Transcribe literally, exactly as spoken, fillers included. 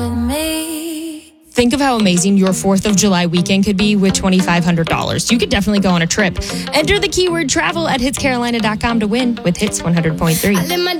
Think of how amazing your fourth of July weekend could be with twenty-five hundred dollars. You could definitely go on a trip. Enter the keyword travel at hits carolina dot com to win with Hits one hundred point three.